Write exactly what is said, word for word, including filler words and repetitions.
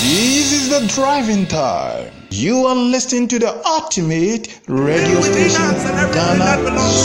This is the driving time. You are listening to the ultimate radio station, Ghana